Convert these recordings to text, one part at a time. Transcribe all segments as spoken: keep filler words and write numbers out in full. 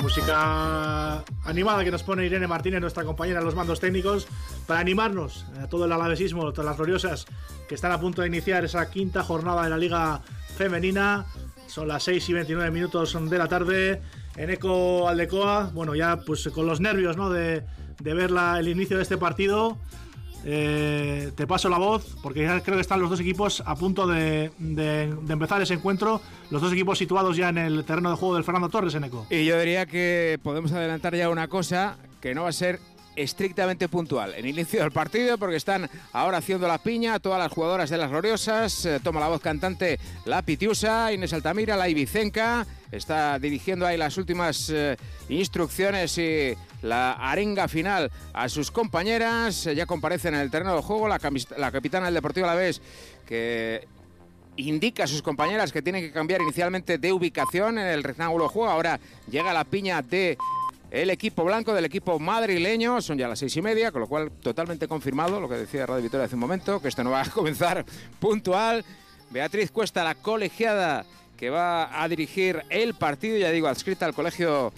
música animada que nos pone Irene Martínez, nuestra compañera en los mandos técnicos, para animarnos a todo el alavesismo, todas las gloriosas que están a punto de iniciar esa quinta jornada de la Liga Femenina. Son las seis y veintinueve minutos de la tarde en Eco Aldecoa. Bueno, ya pues con los nervios, ¿no?, de, de ver la, el inicio de este partido. Eh, te paso la voz porque ya creo que están los dos equipos a punto de, de, de empezar ese encuentro, los dos equipos situados ya en el terreno de juego del Fernando Torres, en Eco. Y yo diría que podemos adelantar ya una cosa que no va a ser estrictamente puntual en el inicio del partido, porque están ahora haciendo la piña todas las jugadoras de las gloriosas. Eh, toma la voz cantante la Pitiusa, Inés Altamira, la Ibicenca, está dirigiendo ahí las últimas eh, instrucciones y la arenga final a sus compañeras. Eh, ya comparecen en el terreno de juego la, camis- la capitana del Deportivo Alavés, que indica a sus compañeras que tienen que cambiar inicialmente de ubicación en el rectángulo de juego. Ahora llega la piña de el equipo blanco, del equipo madrileño. Son ya las seis y media, con lo cual totalmente confirmado lo que decía Radio Vitoria hace un momento, que esto no va a comenzar puntual. Beatriz Cuesta, la colegiada que va a dirigir el partido, ya digo, adscrita al colegio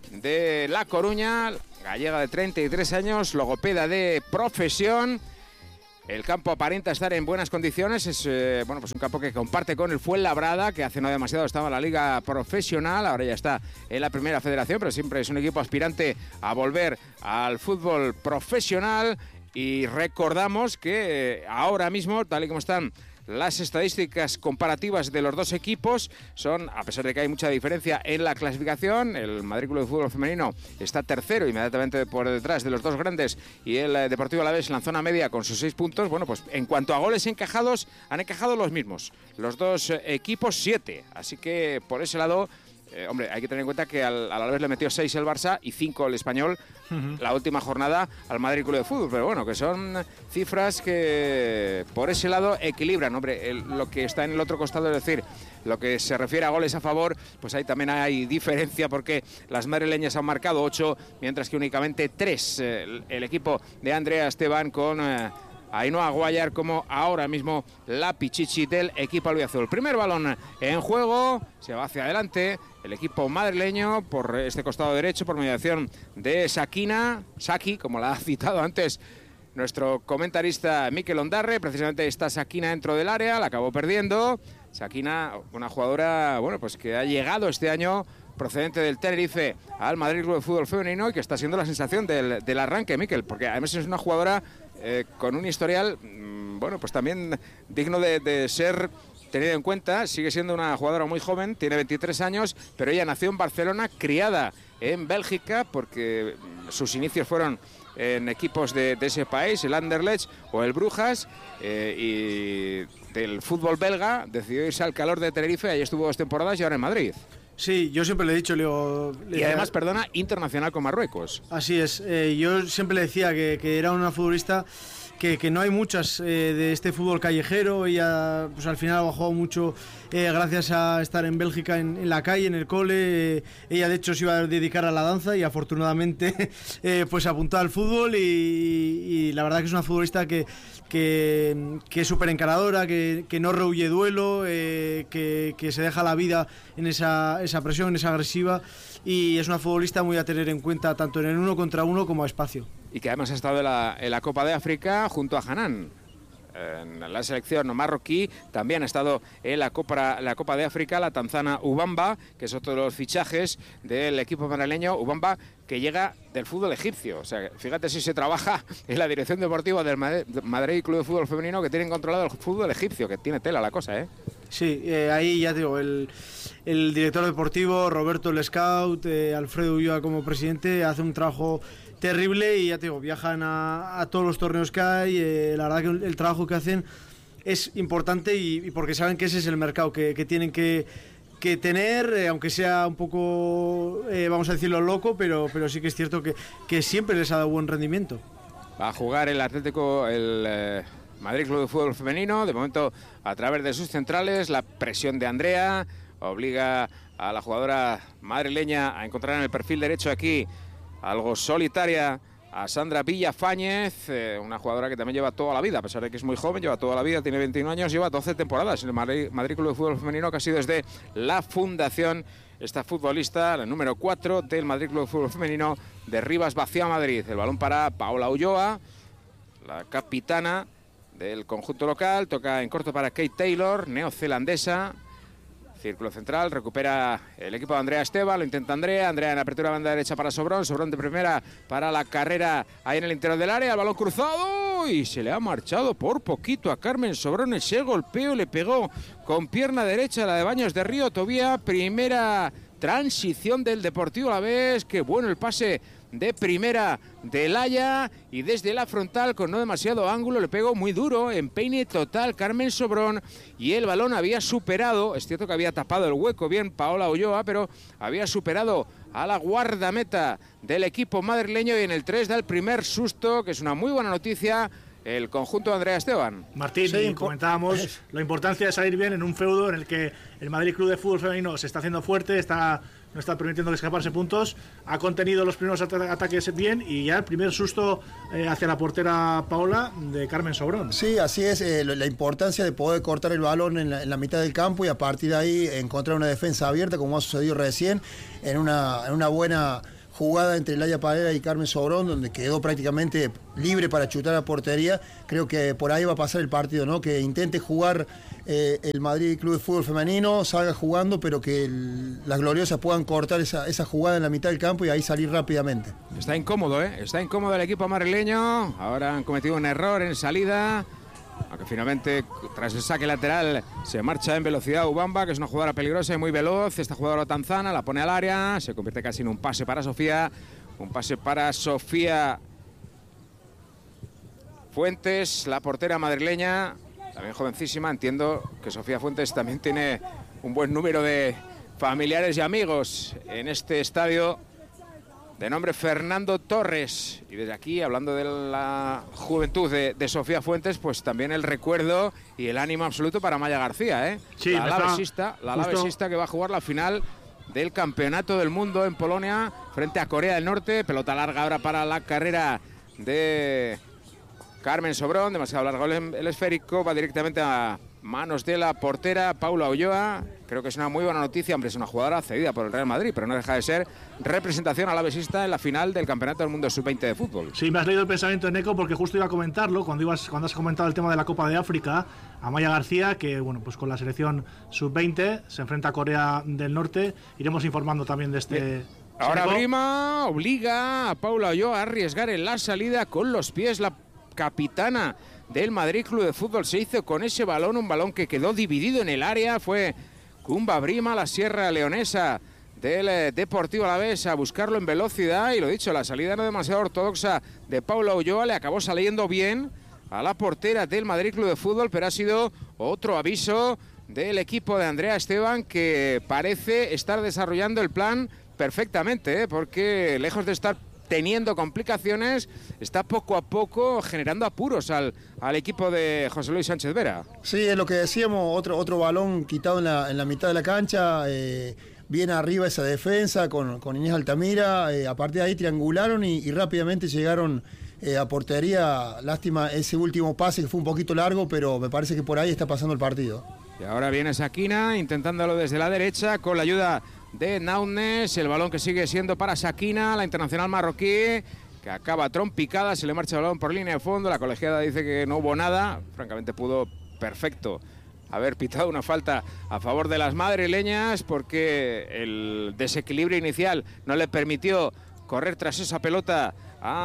de La Coruña, gallega de treinta y tres años, logopeda de profesión. El campo aparenta estar en buenas condiciones. Es eh, bueno, pues un campo que comparte con el Fuenlabrada, que hace no demasiado estaba en la liga profesional, ahora ya está en la primera federación, pero siempre es un equipo aspirante a volver al fútbol profesional. Y recordamos que eh, ahora mismo, tal y como están las estadísticas comparativas de los dos equipos, son, a pesar de que hay mucha diferencia en la clasificación, el Madrid Club de Fútbol Femenino está tercero, inmediatamente por detrás de los dos grandes, y el eh, Deportivo Alavés en la zona media con sus seis puntos. Bueno, pues en cuanto a goles encajados, han encajado los mismos, los dos eh, equipos siete, así que por ese lado, Eh, hombre, hay que tener en cuenta que al, al Alavés le metió seis el Barça y cinco el Español uh-huh. la última jornada al Madrid Club de Fútbol, pero bueno, que son cifras que por ese lado equilibran. Hombre, el, lo que está en el otro costado, es decir, lo que se refiere a goles a favor, pues ahí también hay diferencia, porque las madrileñas han marcado ocho, mientras que únicamente tres eh, el, el equipo de Andrea Esteban, con eh, Ainhoa Guayar como ahora mismo la pichichi del equipo albiazul. Primer balón en juego, se va hacia adelante el equipo madrileño por este costado derecho, por mediación de Sakina, Saki, como la ha citado antes nuestro comentarista Mikel Ondarre. Precisamente está Sakina dentro del área, la acabó perdiendo. Sakina, una jugadora, bueno, pues que ha llegado este año procedente del Tenerife al Madrid Club de Fútbol Femenino y que está siendo la sensación del, del arranque, Mikel, porque además es una jugadora eh, con un historial, mmm, bueno, pues también digno de, de ser tenido en cuenta. Sigue siendo una jugadora muy joven, tiene veintitrés años, pero ella nació en Barcelona, criada en Bélgica, porque sus inicios fueron en equipos de, de ese país, el Anderlecht o el Brujas, eh, y del fútbol belga decidió irse al calor de Tenerife. Ahí estuvo dos temporadas y ahora en Madrid. Sí, yo siempre le he dicho, Leo, le y además, perdona, internacional con Marruecos. Así es, eh, yo siempre le decía que, que era una futbolista que, que no hay muchas eh, de este fútbol callejero. Ella pues al final ha bajado mucho eh, gracias a estar en Bélgica en, en la calle, en el cole. Eh, ella de hecho se iba a dedicar a la danza y afortunadamente eh, pues apuntó al fútbol, y, y la verdad que es una futbolista que que, que es súper encaradora, que, que no rehuye duelo, eh, que, que se deja la vida en esa, esa presión, en esa agresiva, y es una futbolista muy a tener en cuenta tanto en el uno contra uno como a espacio. Y que además ha estado en la, en la Copa de África junto a Hanan. En la selección marroquí también ha estado en la Copa, la Copa de África la tanzana Ubamba, que es otro de los fichajes del equipo madrileño. Ubamba, que llega del fútbol egipcio. O sea, fíjate si se trabaja en la dirección deportiva del Madrid Club de Fútbol Femenino, que tienen controlado el fútbol egipcio, que tiene tela la cosa, ¿eh? Sí, eh, ahí ya digo, el, el director deportivo, Roberto el Scout, eh, Alfredo Ulloa como presidente, hace un trabajo terrible, y ya te digo, viajan a, a todos los torneos que hay. Eh, la verdad que el, el trabajo que hacen es importante, y, y porque saben que ese es el mercado que, que tienen que, que tener, eh, aunque sea un poco, eh, vamos a decirlo, loco, pero, pero sí que es cierto que, que siempre les ha dado buen rendimiento. Va a jugar el Atlético, el eh, Madrid Club de Fútbol Femenino, de momento a través de sus centrales. La presión de Andrea obliga a la jugadora madrileña a encontrar en el perfil derecho aquí algo solitaria a Sandra Villafáñez, eh, una jugadora que también lleva toda la vida, a pesar de que es muy joven, lleva toda la vida, tiene veintiuno años, lleva doce temporadas en el Madrid, Madrid Club de Fútbol Femenino, que ha sido desde la fundación esta futbolista, la número cuatro del Madrid Club de Fútbol Femenino de Rivas Vacía Madrid. El balón para Paola Ulloa, la capitana del conjunto local. Toca en corto para Kate Taylor, neozelandesa. Círculo central, recupera el equipo de Andrea Esteban, lo intenta Andrea, Andrea en apertura banda derecha para Sobrón, Sobrón de primera para la carrera ahí en el interior del área, el balón cruzado y se le ha marchado por poquito a Carmen Sobrón ese golpeo, le pegó con pierna derecha la de Baños de Río Tobía, primera transición del Deportivo Alavés, qué bueno el pase de primera de Laya y desde la frontal con no demasiado ángulo le pegó muy duro, empeine total Carmen Sobrón y el balón había superado, es cierto que había tapado el hueco bien Paola Ulloa, pero había superado a la guardameta del equipo madrileño y en el tres da el primer susto, que es una muy buena noticia, el conjunto de Andrea Esteban. Martín, sí, y comentábamos la importancia de salir bien en un feudo en el que el Madrid Club de Fútbol Femenino se está haciendo fuerte, está no está permitiendo escaparse puntos, ha contenido los primeros ata ataques bien y ya el primer susto eh, hacia la portera Paola de Carmen Sobrón. Sí, así es, eh, la importancia de poder cortar el balón en la, en la mitad del campo y a partir de ahí encontrar una defensa abierta, como ha sucedido recién, en una, en una buena jugada entre Laya Parera y Carmen Sobrón, donde quedó prácticamente libre para chutar a portería. Creo que por ahí va a pasar el partido, ¿no? Que intente jugar eh, el Madrid Club de Fútbol Femenino, salga jugando, pero que el, las gloriosas puedan cortar esa, esa jugada en la mitad del campo y ahí salir rápidamente. Está incómodo, ¿eh? Está incómodo el equipo madrileño. Ahora han cometido un error en salida. Aunque finalmente, tras el saque lateral, se marcha en velocidad Ubamba, que es una jugadora peligrosa y muy veloz. Esta jugadora tanzana la pone al área, se convierte casi en un pase para Sofía. Un pase para Sofía Fuentes, la portera madrileña, también jovencísima. Entiendo que Sofía Fuentes también tiene un buen número de familiares y amigos en este estadio, de nombre Fernando Torres. Y desde aquí, hablando de la juventud de, de Sofía Fuentes, pues también el recuerdo y el ánimo absoluto para Maya García, ¿eh? Sí, la alavesista, la justo... alavesista que va a jugar la final del Campeonato del Mundo en Polonia frente a Corea del Norte. Pelota larga ahora para la carrera de Carmen Sobrón, demasiado largo el, el esférico, va directamente a manos de la portera Paula Ulloa. Creo que es una muy buena noticia, hombre, es una jugadora cedida por el Real Madrid, pero no deja de ser representación alavesista en la final del Campeonato del Mundo sub veinte de fútbol. Sí, me has leído el pensamiento, Neco, porque justo iba a comentarlo cuando ibas cuando has comentado el tema de la Copa de África. Amaya García, que bueno, pues con la selección sub veinte se enfrenta a Corea del Norte. Iremos informando también de este... Bien. Ahora Brima obliga a Paula Ulloa a arriesgar en la salida con los pies. La capitana del Madrid Club de Fútbol se hizo con ese balón, un balón que quedó dividido en el área. Fue Kumba Brima, la sierra leonesa del eh, Deportivo Alavés, a buscarlo en velocidad. Y lo dicho, la salida no demasiado ortodoxa de Paula Ulloa le acabó saliendo bien a la portera del Madrid Club de Fútbol, pero ha sido otro aviso del equipo de Andrea Esteban, que parece estar desarrollando el plan perfectamente, ¿eh? Porque lejos de estar teniendo complicaciones, está poco a poco generando apuros al, al equipo de José Luis Sánchez Vera. Sí, es lo que decíamos, otro, otro balón quitado en la, en la mitad de la cancha, eh, bien arriba esa defensa con, con Inés Altamira, eh, a partir de ahí triangularon y, y rápidamente llegaron eh, a portería. Lástima ese último pase que fue un poquito largo, pero me parece que por ahí está pasando el partido. Y ahora viene Sakina intentándolo desde la derecha con la ayuda de Naunes, el balón que sigue siendo para Sakina, la internacional marroquí, que acaba trompicada, se le marcha el balón por línea de fondo, la colegiada dice que no hubo nada, francamente pudo perfecto haber pitado una falta a favor de las madrileñas, porque el desequilibrio inicial no le permitió correr tras esa pelota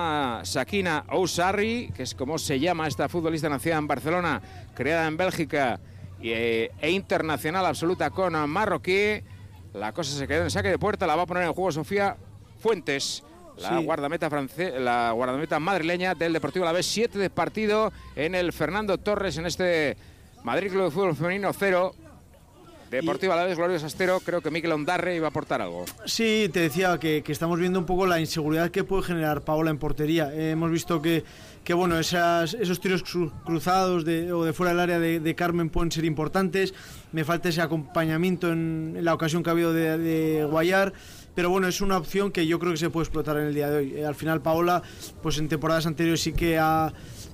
a Sakina Oussarri, que es como se llama esta futbolista nacida en Barcelona, creada en Bélgica e, e internacional absoluta con marroquí. La cosa se quedó en saque de puerta, la va a poner en juego Sofía Fuentes, la sí. guardameta france la guardameta madrileña del Deportivo Alavés. Siete de partido en el Fernando Torres, en este Madrid Club de Fútbol Femenino cero. Deportivo Alavés, Gloriosa cero. Creo que Mikel Ondarre iba a aportar algo. Sí, te decía que, que estamos viendo un poco la inseguridad que puede generar Paola en portería. Eh, hemos visto que, que bueno, esas, esos tiros cruzados de, o de fuera del área de, de Carmen pueden ser importantes. Me falta ese acompañamiento en, en la ocasión que ha habido de, de Guayar. Pero bueno, es una opción que yo creo que se puede explotar en el día de hoy. Eh, al final Paola, pues en temporadas anteriores sí que ha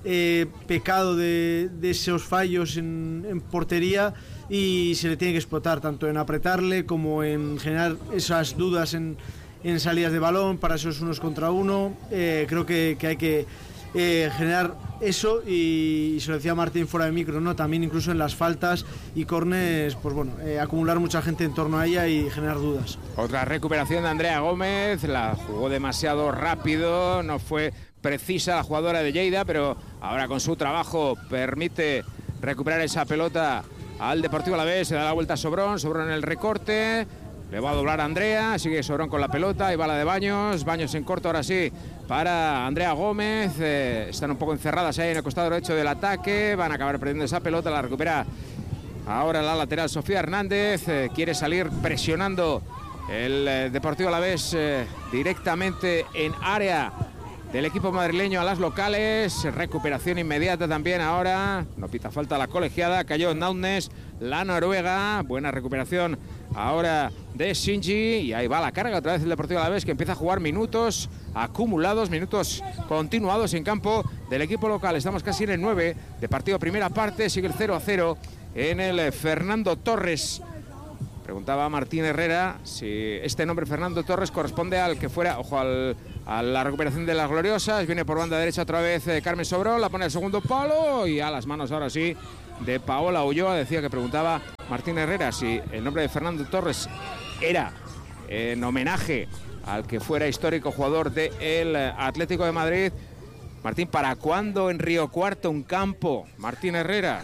eh, pecado de, de esos fallos en, en portería y se le tiene que explotar tanto en apretarle como en generar esas dudas en, en salidas de balón para esos unos contra uno. Eh, creo que, que hay que eh, generar eso y, y se lo decía Martín fuera de micro, ¿no? También incluso en las faltas y córners, pues bueno, eh, acumular mucha gente en torno a ella y generar dudas. Otra recuperación de Andrea Gómez, la jugó demasiado rápido, no fue precisa la jugadora de Lleida, pero ahora con su trabajo permite recuperar esa pelota al Deportivo Alavés. Se da la vuelta a Sobrón, Sobrón en el recorte, le va a doblar a Andrea, sigue Sobrón con la pelota, y va la de Baños, Baños en corto ahora sí para Andrea Gómez. Eh, están un poco encerradas ahí en el costado derecho del ataque, van a acabar perdiendo esa pelota, la recupera ahora la lateral Sofía Hernández, eh, quiere salir presionando el eh, Deportivo Alavés eh, directamente en área del equipo madrileño a las locales. Recuperación inmediata también ahora, no pita falta la colegiada, cayó Naunes, la noruega, buena recuperación ahora de Shinji, y ahí va la carga otra vez el Deportivo Alavés, que empieza a jugar minutos acumulados, minutos continuados en campo del equipo local. Estamos casi en el nueve de partido primera parte, sigue el cero a cero en el Fernando Torres. Preguntaba Martín Herrera si este nombre Fernando Torres corresponde al que fuera, ojo, al, a la recuperación de las gloriosas. Viene por banda derecha otra vez eh, Carmen Sobrón, la pone al segundo palo y a las manos ahora sí de Paola Ulloa. Decía que preguntaba Martín Herrera si el nombre de Fernando Torres era en homenaje al que fuera histórico jugador del Atlético de Madrid. Martín, ¿para cuándo en Río Cuarto un campo? Martín Herrera.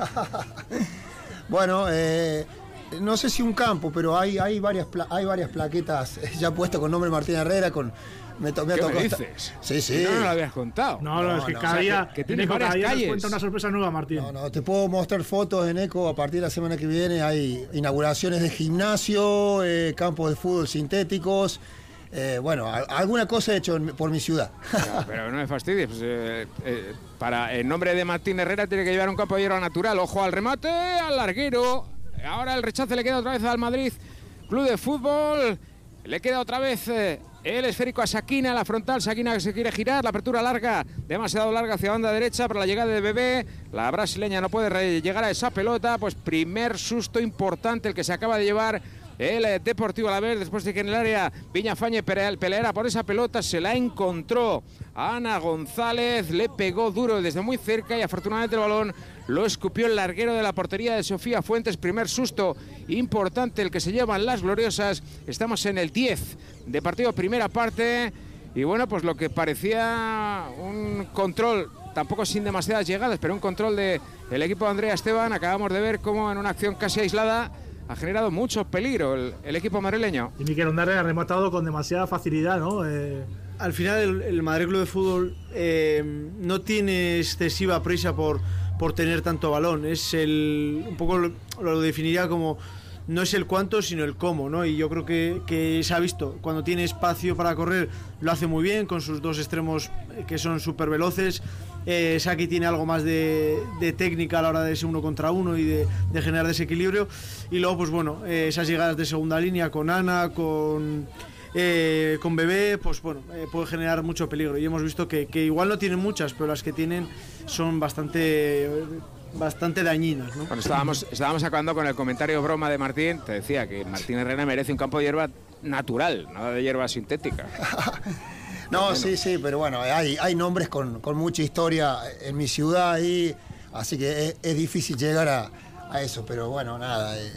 Bueno, eh... no sé si un campo, pero hay, hay, varias, hay varias plaquetas ya puestas con nombre Martín Herrera. Con, me to, me ¿Qué me dices? Sí, sí. No, no lo habías contado. No, no, es que no, cada día, que, que tiene varias calles. Cuenta una sorpresa nueva, Martín. No, no, te puedo mostrar fotos en Eco a partir de la semana que viene. Hay inauguraciones de gimnasio, eh, campos de fútbol sintéticos. Eh, bueno, a, alguna cosa he hecho en, por mi ciudad. No, pero no me fastidies. Pues, eh, eh, para el nombre de Martín Herrera tiene que llevar un campo de hierba natural. Ojo al remate, al larguero. Ahora el rechace le queda otra vez al Madrid Club de Fútbol. Le queda otra vez eh, el esférico a Sakina, la frontal. Sakina que se quiere girar, la apertura larga, demasiado larga hacia banda derecha para la llegada de Bebé. La brasileña no puede llegar a esa pelota. Pues primer susto importante el que se acaba de llevar el eh, Deportivo Alavés, después de que en el área Viñafañe peleara por esa pelota. Se la encontró a Ana González, le pegó duro desde muy cerca y afortunadamente el balón lo escupió el larguero de la portería de Sofía Fuentes. Primer susto importante el que se llevan las gloriosas. Estamos en el diez de partido primera parte y bueno, pues lo que parecía un control, tampoco sin demasiadas llegadas, pero un control del de equipo de Andrea Esteban. Acabamos de ver cómo en una acción casi aislada ha generado mucho peligro el, el equipo madrileño. Y Miquel Ondarre ha rematado con demasiada facilidad, ¿no? Eh... Al final el, el Madrid Club de Fútbol eh, no tiene excesiva prisa por, por tener tanto balón. Es el un poco lo, lo definiría como no es el cuánto sino el cómo, ¿no? Y yo creo que, que se ha visto cuando tiene espacio para correr lo hace muy bien con sus dos extremos que son súper veloces. Eh, Saki tiene algo más de, de técnica a la hora de ese uno contra uno y de, de generar desequilibrio. Y luego, pues bueno, eh, esas llegadas de segunda línea con Ana, con, eh, con Bebé, pues bueno, eh, puede generar mucho peligro. Y hemos visto que, que igual no tienen muchas, pero las que tienen son bastante, bastante dañinas, ¿no? Bueno, estábamos, estábamos acabando con el comentario broma de Martín. Te decía que Martín Herrera merece un campo de hierba natural, nada de hierba sintética. No, bueno. sí, sí, pero bueno, hay, hay nombres con, con mucha historia en mi ciudad ahí, así que es, es difícil llegar a, a eso, pero bueno, nada, eh,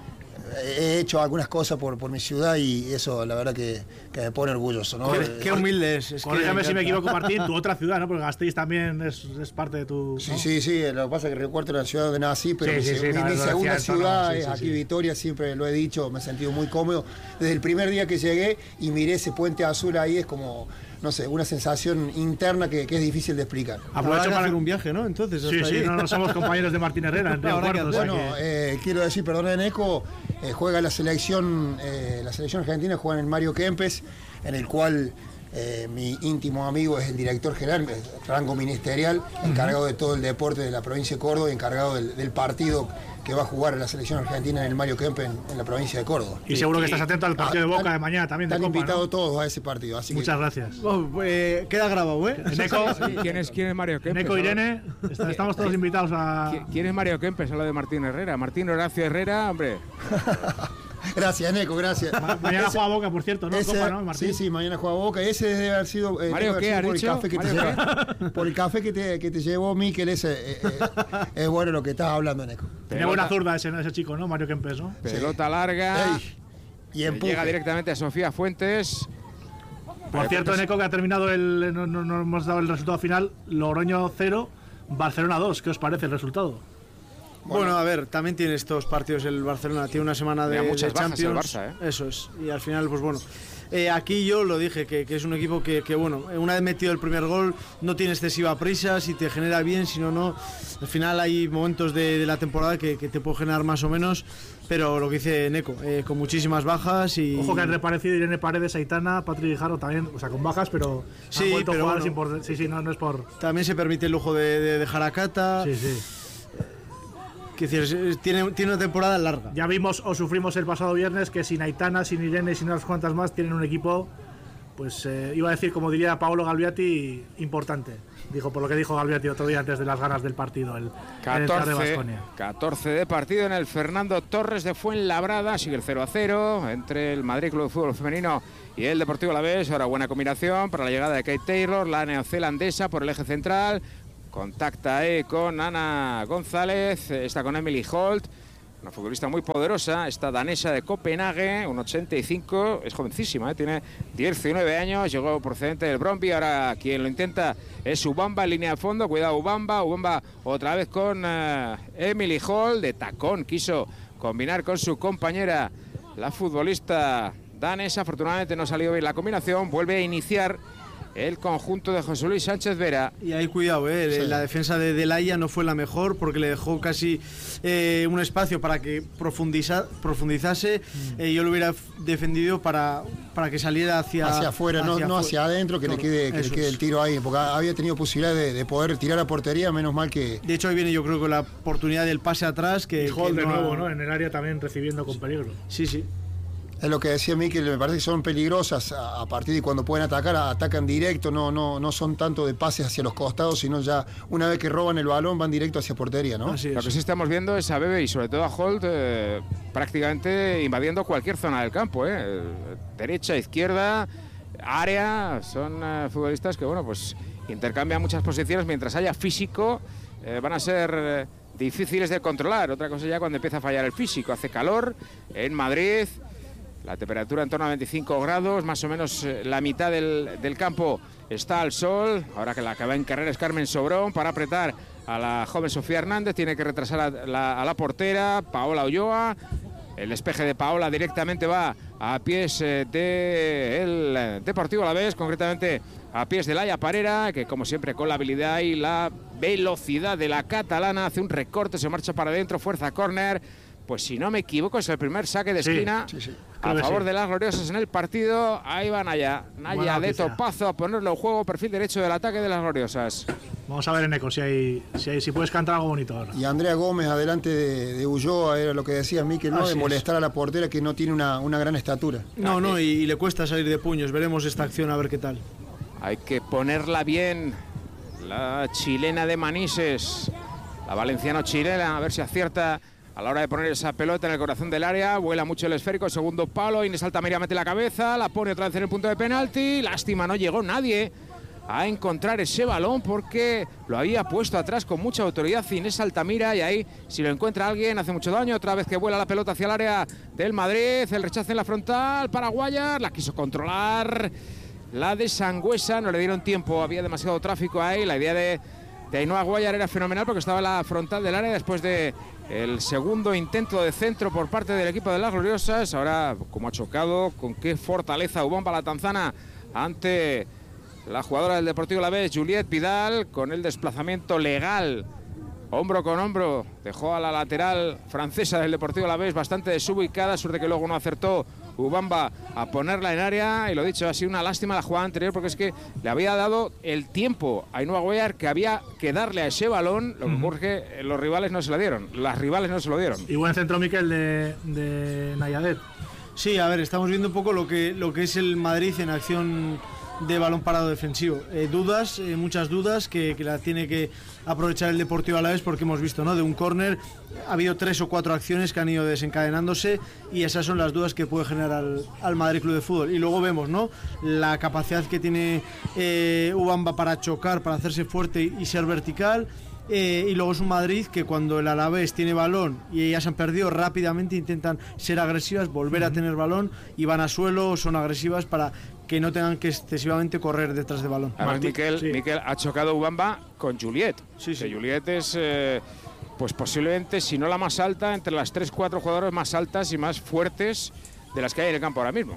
he hecho algunas cosas por, por mi ciudad y eso la verdad que, que me pone orgulloso, ¿no? Qué, qué humilde es. es Corrígame si me equivoco, Martín, tu otra ciudad, ¿no? Porque Gasteiz también es, es parte de tu... Sí, ¿no? sí, sí, lo que pasa es que Río Cuarto es la ciudad donde nací, pero sí, mi, sí, mi, sí, mi no, segunda cierto, ciudad no, sí, es sí, aquí sí. Vitoria, siempre lo he dicho, me he sentido muy cómodo. Desde el primer día que llegué y miré ese puente azul ahí es como... no sé, una sensación interna que, que es difícil de explicar. Aprovecho para hacer un viaje, ¿no? Entonces, sí, sí, no, no somos compañeros de Martín Herrera en Río Cuarto. Bueno, o sea que... eh, quiero decir, perdón, en Eco, eh, juega la selección, eh, la selección argentina juega en el Mario Kempes, en el cual Eh, mi íntimo amigo es el director general, rango ministerial, encargado de todo el deporte de la provincia de Córdoba y encargado del, del partido que va a jugar la selección argentina en el Mario Kempes en, en la provincia de Córdoba. Y seguro que estás atento al partido Ah, de Boca tan- de mañana también. De Están Copa, invitados ¿no? todos a ese partido. Así Muchas que, gracias. Oh, eh, queda grabado, ¿eh? Neko, ¿Quién es, quién es Mario Kempes? Neko Irene, est- estamos todos invitados a. ¿Qui- ¿Quién es Mario Kempes? A lo de Martín Herrera. Martín Horacio Herrera, hombre. Gracias, Neko, gracias. Ma- Mañana Ese- juega Boca, por cierto, ¿no? ese- Copa, ¿no, Martín? sí, sí, mañana juega Boca. Ese debe haber sido, eh, Mario, debe haber ¿qué sido has por, el dicho? café que te Mario, llevó, por el café que te, que te llevó Miquel. Ese, eh, eh, es bueno lo que estás hablando, Neko. Tiene buena zurda ese, ese chico, ¿no? Mario Kempes, ¿no? Pelota larga. Ey, y que empuje. Llega directamente a Sofía Fuentes. Por cierto, Neko, que ha terminado el. No, no, no hemos dado el resultado final. Logroño cero, Barcelona dos. ¿Qué os parece el resultado? Bueno, a ver, también tiene estos partidos el Barcelona, tiene una semana de, Tenía muchas de bajas el Champions. Barça, ¿eh? Eso es, y al final, pues bueno. Eh, aquí yo lo dije, que, que es un equipo que, que, bueno, una vez metido el primer gol, no tiene excesiva prisa, si te genera bien, si no, no. Al final hay momentos de, de la temporada que, que te puede generar más o menos, pero lo que dice Neko, eh, con muchísimas bajas y. Ojo que han reparecido Irene Paredes, Aitana, Patrick Guijarro también, o sea, con bajas, pero. Sí, han vuelto pero jugadores bueno. importantes. Sí, sí, no, no es por. También se permite el lujo de, de dejar a Cata. Sí, sí. Que decir, tiene, tiene una temporada larga. Ya vimos o sufrimos el pasado viernes que sin Aitana, sin Irene y sin unas cuantas más tienen un equipo, pues eh, iba a decir, como diría Paolo Galviati, importante. Dijo, por lo que dijo Galviati otro día antes de las ganas del partido, el, el entrar de catorce, Baskonia. catorce de partido en el Fernando Torres de Fuenlabrada. Sigue el cero a cero entre el Madrid Club de Fútbol Femenino y el Deportivo Alavés. Ahora buena combinación para la llegada de Kate Taylor, la neozelandesa por el eje central. Contacta ahí con Ana González, está con Emily Holt, una futbolista muy poderosa, esta danesa de Copenhague, un ochenta y cinco, es jovencísima, ¿eh? Tiene diecinueve años, llegó procedente del Brøndby, ahora quien lo intenta es Ubamba en línea de fondo, cuidado Ubamba, Ubamba otra vez con uh, Emily Holt, de tacón, quiso combinar con su compañera, la futbolista danesa, afortunadamente no salió bien la combinación, vuelve a iniciar el conjunto de José Luis Sánchez Vera. Y ahí cuidado, eh, Sí. la defensa de De Laia no fue la mejor porque le dejó casi eh, un espacio para que profundiza, profundizase. Mm. Eh, yo lo hubiera f- defendido para, para que saliera hacia, Hacia afuera, no, no afu- hacia adentro, que le Correcto, quede, que le eso quede es. el tiro ahí, porque había tenido posibilidad de, de poder tirar a portería, menos mal que. De hecho, ahí viene yo creo que la oportunidad del pase atrás. Que, Y Hall que de no ha- nuevo, ¿no? En el área también recibiendo con peligro. Sí, sí. Es lo que decía Miquel, me parece que son peligrosas a, a partir de cuando pueden atacar, atacan directo, no, no, no son tanto de pases hacia los costados, sino ya una vez que roban el balón van directo hacia portería, ¿no? Así Lo es. que sí estamos viendo es a Bebe y sobre todo a Holt eh, prácticamente invadiendo cualquier zona del campo, ¿eh? Eh, derecha, izquierda, área, son eh, futbolistas que bueno pues intercambian muchas posiciones mientras haya físico, eh, van a ser eh, difíciles de controlar. Otra cosa ya cuando empieza a fallar el físico, hace calor en Madrid. La temperatura en torno a veinticinco grados, más o menos eh, la mitad del, del campo está al sol. Ahora que la que va en carrera es Carmen Sobrón para apretar a la joven Sofía Hernández. Tiene que retrasar a la, a la portera, Paola Ulloa. El despeje de Paola directamente va a pies eh, del Deportivo Alavés, concretamente a pies de Laia Parera, que como siempre con la habilidad y la velocidad de la catalana hace un recorte, se marcha para adentro, fuerza córner. Pues si no me equivoco es el primer saque de Sí, esquina sí, sí. a Creo que favor sí. de las gloriosas en el partido. Ahí va Naya, Naya Buena de noticia. topazo a ponerlo en juego, perfil derecho del ataque de las gloriosas. Vamos a ver, Eneco, si, hay, si, hay, si puedes cantar algo bonito ahora. Y Andrea Gómez adelante de, de Ulloa, era lo que decía Miquel, ¿no? Así De es. molestar a la portera que no tiene una, una gran estatura. No, no, y, y le cuesta salir de puños. Veremos esta acción a ver qué tal. Hay que ponerla bien, la chilena de Manises, la valenciano-chilena, a ver si acierta a la hora de poner esa pelota en el corazón del área. Vuela mucho el esférico, segundo palo, Inés Altamira mete la cabeza, la pone otra vez en el punto de penalti. Lástima, no llegó nadie a encontrar ese balón porque lo había puesto atrás con mucha autoridad Inés Altamira, y ahí si lo encuentra alguien hace mucho daño. Otra vez que vuela la pelota hacia el área del Madrid, el rechazo en la frontal para Guayar, la quiso controlar la de Sangüesa, no le dieron tiempo, había demasiado tráfico ahí. La idea de, de Ainhoa Guayar era fenomenal porque estaba en la frontal del área después de el segundo intento de centro por parte del equipo de las gloriosas. Ahora, como ha chocado, con qué fortaleza Ubomba la tanzana ante la jugadora del Deportivo Alavés, Juliette Vidal, con el desplazamiento legal, hombro con hombro, dejó a la lateral francesa del Deportivo Alavés bastante desubicada, suerte que luego no acertó Ubamba a ponerla en área, y lo dicho, ha sido una lástima la jugada anterior porque es que le había dado el tiempo a Ainhoa Cuéllar que había que darle a ese balón, lo que ocurre es que los rivales no se lo dieron, las rivales no se lo dieron. Y buen centro, Miquel, de, de Nayadet. Sí, a ver, estamos viendo un poco lo que, lo que es el Madrid en acción de balón parado defensivo. Eh, dudas, eh, muchas dudas que, que la tiene que aprovechar el Deportivo Alavés, porque hemos visto, ¿no? De un córner ha habido tres o cuatro acciones que han ido desencadenándose y esas son las dudas que puede generar al, al Madrid Club de Fútbol. Y luego vemos, ¿no? La capacidad que tiene eh, Ubamba para chocar, para hacerse fuerte y, y ser vertical. Eh, y luego es un Madrid que cuando el Alavés tiene balón y ya se han perdido, rápidamente intentan ser agresivas, volver a tener balón y van a suelo, son agresivas para que no tengan que excesivamente correr detrás de balón. Además, Miquel, sí. Miquel ha chocado Ubamba con Juliet. Sí, sí. Que Juliet es eh, pues posiblemente, si no la más alta, entre las tres cuatro jugadoras más altas y más fuertes de las que hay en el campo ahora mismo.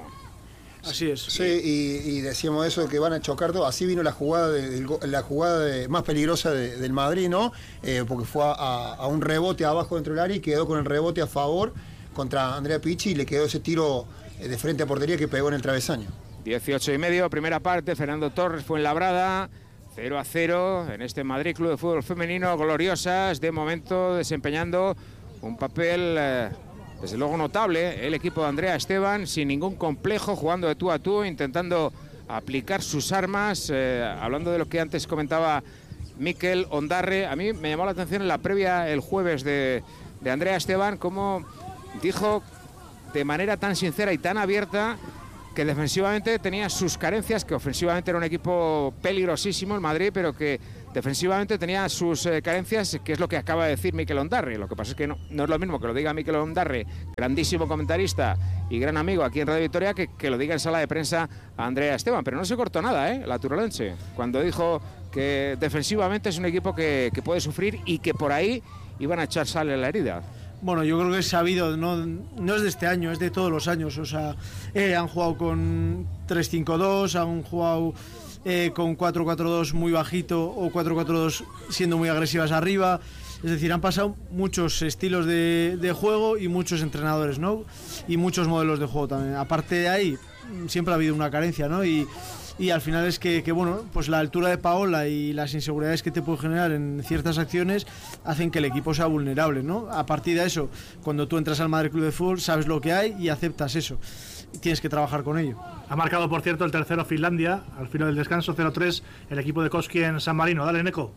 Así es. Sí, y, y decíamos eso, que van a chocar todo. Así vino la jugada de, de, la jugada de, más peligrosa de, del Madrid, ¿no? Eh, porque fue a, a un rebote abajo dentro del área y quedó con el rebote a favor contra Andrea Pichi y le quedó ese tiro de frente a portería que pegó en el travesaño. dieciocho y medio, primera parte, Fernando Torres Fuenlabrada, cero a cero en este Madrid Club de Fútbol Femenino, gloriosas, de momento desempeñando un papel... Eh, desde luego notable, el equipo de Andrea Esteban, sin ningún complejo, jugando de tú a tú, intentando aplicar sus armas. Eh, hablando de lo que antes comentaba Miquel Ondarre, a mí me llamó la atención en la previa el jueves de, de Andrea Esteban, como dijo de manera tan sincera y tan abierta que defensivamente tenía sus carencias, que ofensivamente era un equipo peligrosísimo el Madrid, pero que defensivamente tenía sus eh, carencias, que es lo que acaba de decir Miquel Ondarre. Lo que pasa es que no, no es lo mismo que lo diga Miquel Ondarre, grandísimo comentarista y gran amigo aquí en Radio Victoria, que, que lo diga en sala de prensa a Andrea Esteban. Pero no se cortó nada, ¿eh? La turolense, cuando dijo que defensivamente es un equipo que, que puede sufrir y que por ahí iban a echar sal en la herida. Bueno, yo creo que es sabido, no, no es de este año, es de todos los años. O sea, eh, han jugado con tres cinco dos, han jugado eh, con cuatro cuatro dos muy bajito o cuatro cuatro dos siendo muy agresivas arriba. Es decir, han pasado muchos estilos de, de juego y muchos entrenadores, ¿no? Y muchos modelos de juego también. Aparte de ahí, siempre ha habido una carencia, ¿no? Y, y al final es que, que, bueno, pues la altura de Paola y las inseguridades que te puede generar en ciertas acciones hacen que el equipo sea vulnerable, ¿no? A partir de eso, cuando tú entras al Madrid Club de Fútbol, sabes lo que hay y aceptas eso. Y tienes que trabajar con ello. Ha marcado, por cierto, el tercero Finlandia, al final del descanso, cero tres, el equipo de Koski en San Marino. Dale, Neco.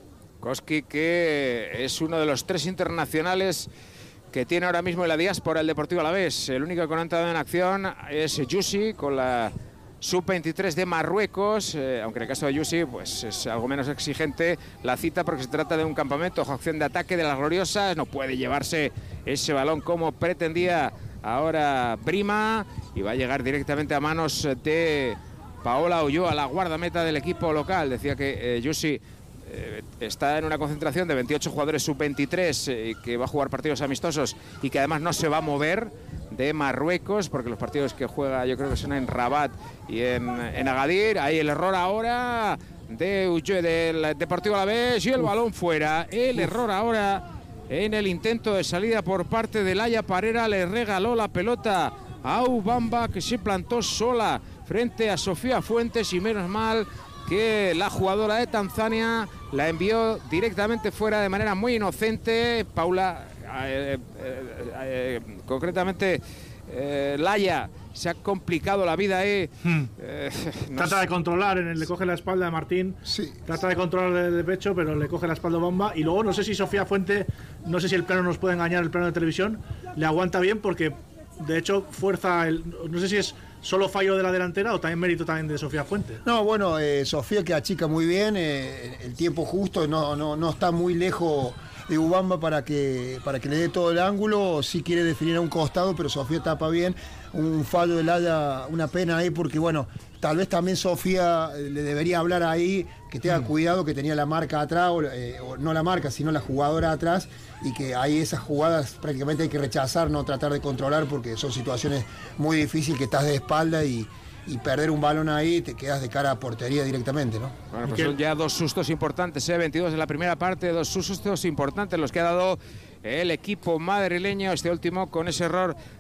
Koski, que es uno de los tres internacionales que tiene ahora mismo en la diáspora el Deportivo Alavés. El único que no ha entrado en acción es Yusi, con la sub veintitrés de Marruecos, eh, aunque en el caso de Yusi pues es algo menos exigente la cita porque se trata de un campamento, opción de ataque de las gloriosas, no puede llevarse ese balón como pretendía ahora Brima y va a llegar directamente a manos de Paola Ulloa, la guardameta del equipo local. Decía que eh, Yusi eh, está en una concentración de veintiocho jugadores sub veintitrés eh, que va a jugar partidos amistosos y que además no se va a mover de Marruecos, porque los partidos que juega yo creo que son en Rabat y en, en Agadir. Hay el error ahora de Ulloa, del Deportivo Alavés, y el balón fuera. El error ahora en el intento de salida por parte de Laia Parera, le regaló la pelota a Ubamba, que se plantó sola frente a Sofía Fuentes, y menos mal que la jugadora de Tanzania la envió directamente fuera de manera muy inocente. Paula, eh, eh, eh, concretamente eh, Laia, se ha complicado la vida ahí. Hmm. Eh, no trata sé. de controlar, le coge la espalda a Martín, sí. Trata de controlar de, de pecho, pero le coge la espalda a Bomba. Y luego no sé si Sofía Fuente, no sé si el plano nos puede engañar, el plano de televisión, le aguanta bien porque de hecho fuerza, el, no sé si es solo fallo de la delantera o también mérito también de Sofía Fuente. No, bueno, eh, Sofía que achica muy bien, eh, el tiempo justo, no, no, no está muy lejos de Ubamba para que, para que le dé todo el ángulo. Sí quiere definir a un costado, pero Sofía tapa bien. Un fallo de Laia, una pena ahí, porque bueno, tal vez también Sofía le debería hablar ahí, que tenga cuidado, que tenía la marca atrás, o, eh, o no la marca, sino la jugadora atrás, y que ahí esas jugadas prácticamente hay que rechazar, no tratar de controlar, porque son situaciones muy difíciles, que estás de espalda y, y perder un balón ahí, te quedas de cara a portería directamente, ¿no? Bueno, pues son ya dos sustos importantes, ¿eh? veintidós en la primera parte, dos sustos importantes los que ha dado el equipo madrileño, este último con ese error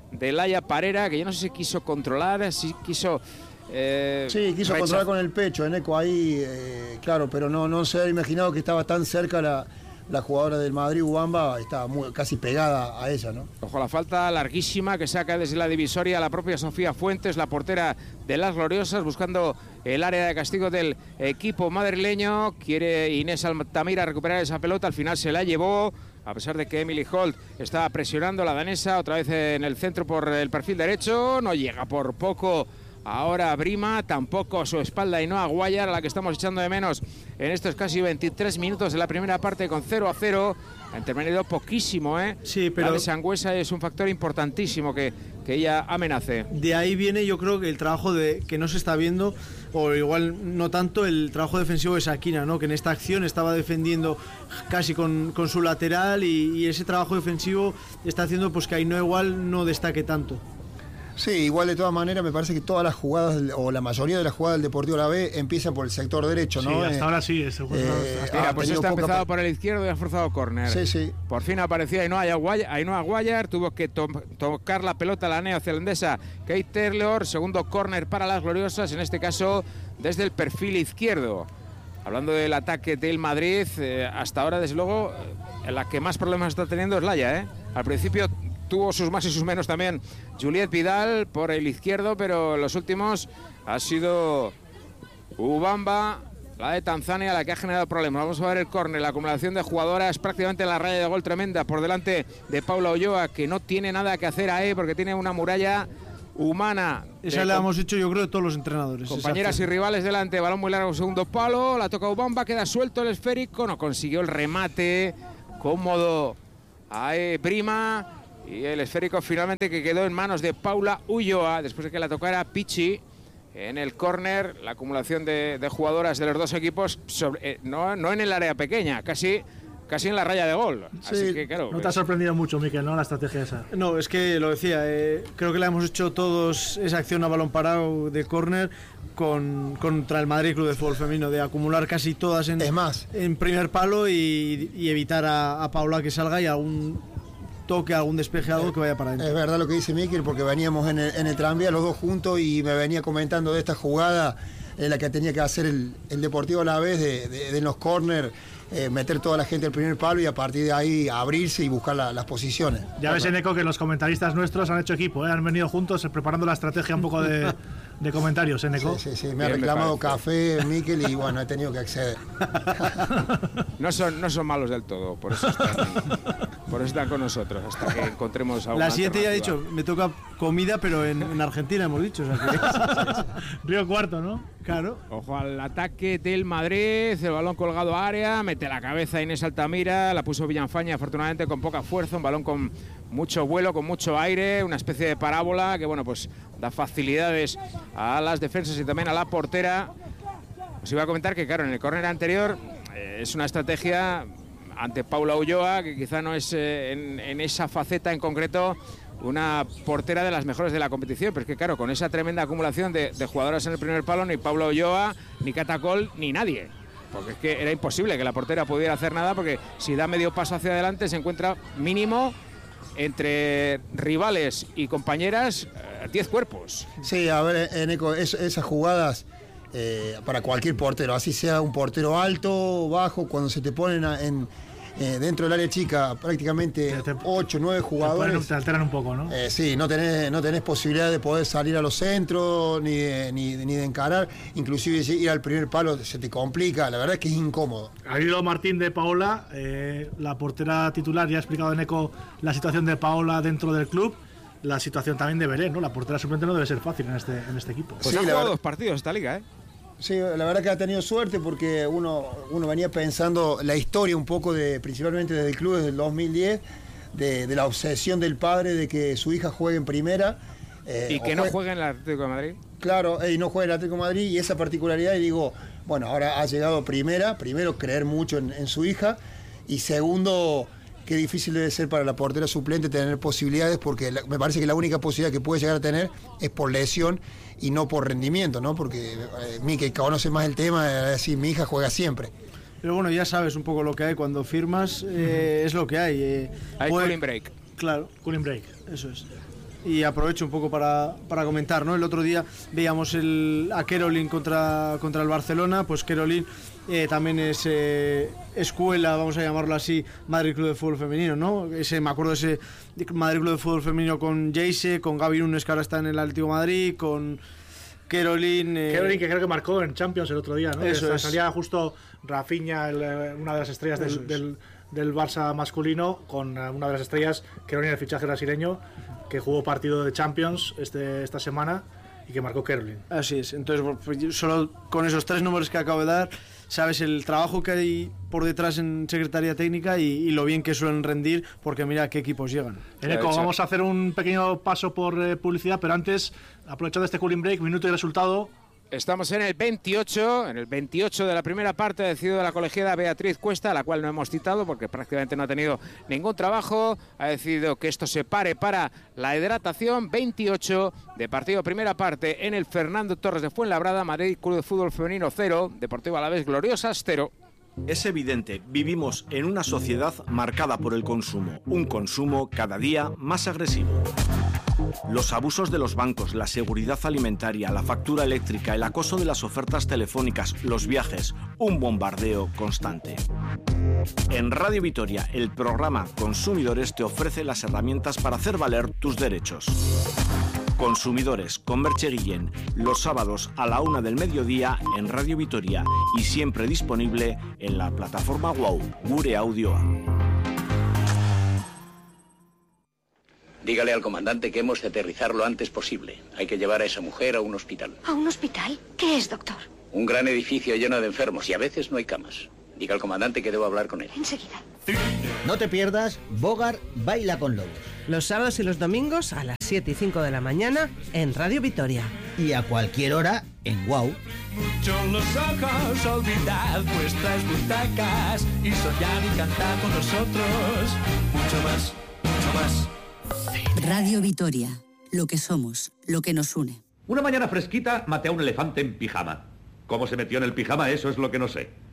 de Laia Parera, que yo no sé si quiso controlar, si quiso... Eh, sí, quiso rechaz... controlar con el pecho, Eneco ahí, eh, claro, pero no, no se había imaginado que estaba tan cerca la, la jugadora del Madrid, Ubamba, estaba muy, casi pegada a ella, ¿no? Ojo, la falta larguísima que saca desde la divisoria la propia Sofía Fuentes, la portera de las Gloriosas, buscando el área de castigo del equipo madrileño. Quiere Inés Altamira recuperar esa pelota, al final se la llevó, a pesar de que Emily Holt estaba presionando, la danesa, otra vez en el centro por el perfil derecho, no llega por poco. Ahora Brima, tampoco a su espalda Ainhoa Guayar, a la que estamos echando de menos en estos casi veintitrés minutos de la primera parte con cero a cero. Ha intervenido poquísimo, ¿eh? Sí, pero... La Sangüesa es un factor importantísimo que, que ella amenace. De ahí viene, yo creo, que el trabajo de que no se está viendo, o igual no tanto, el trabajo defensivo de Sakina, ¿no? Que en esta acción estaba defendiendo casi con, con su lateral y, y ese trabajo defensivo está haciendo pues que Ainhoa igual no destaque tanto. Sí, igual de todas maneras me parece que todas las jugadas, o la mayoría de las jugadas del Deportivo La B empiezan por el sector derecho, ¿no? Sí, hasta eh, ahora sí. Es, eh, hasta Mira, pues esta ha empezado poca... por el izquierdo y ha forzado córner. Sí, sí. Por fin aparecía Ainhoa Guayar, Ainhoa Guayar, tuvo que to tocar la pelota a la neozelandesa Kate Taylor, segundo córner para las Gloriosas, en este caso desde el perfil izquierdo. Hablando del ataque del Madrid, eh, hasta ahora, desde luego, eh, la que más problemas está teniendo es Laia, ¿eh? Al principio tuvo sus más y sus menos también Juliet Vidal por el izquierdo, pero en los últimos ha sido Ubamba, la de Tanzania, la que ha generado problemas. Vamos a ver el córner, la acumulación de jugadoras prácticamente en la raya de gol tremenda por delante de Paula Ulloa, que no tiene nada que hacer ahí porque tiene una muralla humana. Esa la hemos hecho, yo creo, de todos los entrenadores. Compañeras y rivales delante, balón muy largo, segundo palo, la toca Ubamba, queda suelto el esférico, no consiguió el remate cómodo a Prima. Y el esférico finalmente que quedó en manos de Paula Ulloa, después de que la tocara Pichi en el córner. La acumulación de, de jugadoras de los dos equipos, sobre, eh, no, no en el área pequeña, casi, casi en la raya de gol. Sí, Así que, claro, no pues... te ha sorprendido mucho, Miquel, ¿no? La estrategia esa. No, es que lo decía, eh, creo que la hemos hecho todos, esa acción a balón parado de córner con, contra el Madrid Club de Fútbol Femenino, de acumular casi todas en, es más, en primer palo y, y evitar a, a Paula que salga y algún toque, algún despeje, algo que vaya para adentro. Es verdad lo que dice Miquel, porque veníamos en el, en el tranvía los dos juntos y me venía comentando de esta jugada en la que tenía que hacer el, el Deportivo a la vez de, de, de los córner, eh, meter toda la gente al primer palo y a partir de ahí abrirse y buscar la, las posiciones. Ya ves, Eneco, que los comentaristas nuestros han hecho equipo, ¿eh? Han venido juntos preparando la estrategia un poco de, de comentarios, Eneco. Sí, sí, sí, me ha reclamado me café, Miquel, y bueno, he tenido que acceder. No son, no son malos del todo, por eso están, por eso están con nosotros, hasta que encontremos alguna La siguiente ya ha dicho, me toca comida, pero en, en Argentina hemos dicho. O sea que... Río Cuarto, ¿no? Claro. Ojo al ataque del Madrid, el balón colgado a área, mete la cabeza Inés Altamira, la puso Villanfaña afortunadamente con poca fuerza, un balón con mucho vuelo, con mucho aire, una especie de parábola que bueno, pues da facilidades a las defensas y también a la portera. Os iba a comentar que claro, en el córner anterior eh, es una estrategia ante Paula Ulloa, que quizá no es eh, en, en esa faceta en concreto una portera de las mejores de la competición, pero es que claro, con esa tremenda acumulación de, de jugadoras en el primer palo, ni Paula Ulloa, ni Catacol, ni nadie, porque es que era imposible que la portera pudiera hacer nada, porque si da medio paso hacia adelante se encuentra mínimo entre rivales y compañeras diez eh, cuerpos. Sí, a ver, Eneco, es, esas jugadas eh, para cualquier portero, así sea un portero alto, bajo, cuando se te ponen a, en Eh, dentro del área chica prácticamente ocho, nueve jugadores. Te, te alteran un poco, ¿no? Eh, sí, no tenés, no tenés posibilidad de poder salir a los centros, ni de, ni, ni de encarar, inclusive ir al primer palo se te complica, la verdad es que es incómodo. Ha ido Martín de Paola, eh, la portera titular, ya ha explicado Eneco la situación de Paola dentro del club, la situación también de Belén, ¿no? La portera suplente no debe ser fácil en este, en este equipo. Pues sí, ha la jugado verdad, dos partidos esta liga, ¿eh? Sí, la verdad que ha tenido suerte porque uno, uno venía pensando la historia un poco, de principalmente desde el club, desde el dos mil diez, de, de la obsesión del padre de que su hija juegue en primera. Eh, y que no juegue en el Atlético de Madrid. Claro, y no juegue en el Atlético de Madrid, y esa particularidad, y digo, bueno, ahora ha llegado primera, primero creer mucho en, en su hija, y segundo, qué difícil debe ser para la portera suplente tener posibilidades, porque la, me parece que la única posibilidad que puede llegar a tener es por lesión y no por rendimiento, ¿no? Porque eh, mí que conoce más el tema, es decir, mi hija juega siempre. Pero bueno, ya sabes un poco lo que hay cuando firmas, eh, es lo que hay. Eh, hay puede... cooling break. Claro. Cooling break. Eso es. y aprovecho un poco para, para comentar, ¿no? El otro día veíamos el, a Caroline contra, contra el Barcelona, pues Caroline eh, también es eh, escuela, vamos a llamarlo así, Madrid Club de Fútbol Femenino, ¿no? Ese, me acuerdo de ese Madrid Club de Fútbol Femenino con Jayce, con Gaby Nunes, que ahora está en el Atlético de Madrid, con Caroline... Eh... Caroline, que creo que marcó en Champions el otro día, ¿no? Eso es. Salía justo Rafinha, el, una de las estrellas del, del, del Barça masculino, con una de las estrellas, Caroline, el fichaje brasileño, que jugó partido de Champions este, esta semana y que marcó Caroline. Así es, entonces pues, solo con esos tres números que acabo de dar, sabes el trabajo que hay por detrás en Secretaría Técnica y, y lo bien que suelen rendir, porque mira a qué equipos llegan. Eneco, vamos a hacer un pequeño paso por eh, publicidad, pero antes, aprovechando este cooling break, minuto y resultado. Estamos en el veintiocho, en el veintiocho de la primera parte, ha decidido la colegiada Beatriz Cuesta, a la cual no hemos citado porque prácticamente no ha tenido ningún trabajo. Ha decidido que esto se pare para la hidratación. veintiocho de partido primera parte en el Fernando Torres de Fuenlabrada, Madrid Club de Fútbol Femenino cero, Deportivo Alavés Gloriosas cero. Es evidente, vivimos en una sociedad marcada por el consumo, un consumo cada día más agresivo. Los abusos de los bancos, la seguridad alimentaria, la factura eléctrica, el acoso de las ofertas telefónicas, los viajes, un bombardeo constante. En Radio Vitoria, el programa Consumidores te ofrece las herramientas para hacer valer tus derechos. Consumidores con Merche Guillén, los sábados a la una del mediodía en Radio Vitoria y siempre disponible en la plataforma WOW, Gure Audioa. Dígale al comandante que hemos de aterrizar lo antes posible. Hay que llevar a esa mujer a un hospital. ¿A un hospital? ¿Qué es, doctor? Un gran edificio lleno de enfermos y a veces no hay camas. Diga al comandante que debo hablar con él. Enseguida. No te pierdas Bogart Baila con Lobos. Los sábados y los domingos a las siete y cinco de la mañana en Radio Vitoria. Y a cualquier hora en WOW. Mucho los ojos, olvidad vuestras butacas y soñad y cantad con nosotros. Mucho más, mucho más. Radio Vitoria, lo que somos, lo que nos une. Una mañana fresquita maté a un elefante en pijama. ¿Cómo se metió en el pijama? Eso es lo que no sé.